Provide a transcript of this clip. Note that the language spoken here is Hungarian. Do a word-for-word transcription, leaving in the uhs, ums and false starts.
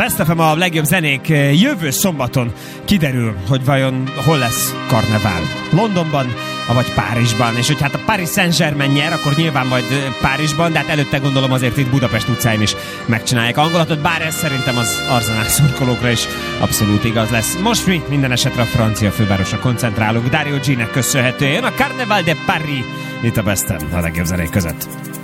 Best ef em a legjobb zenék. Jövő szombaton kiderül, hogy vajon hol lesz karnevál. Londonban, vagy Párizsban. És hogy hát a Paris Saint-Germain nyer, akkor nyilván majd Párizsban, de hát előtte gondolom azért itt Budapest utcáin is megcsinálják a hangulatot, bár ez szerintem az Arsenal szurkolókra is abszolút igaz lesz. Most mi minden esetre a francia fővárosra koncentrálunk. Dario G-nek köszönhetően jön a Carnaval de Paris itt a Best-en a legjobb zenék között.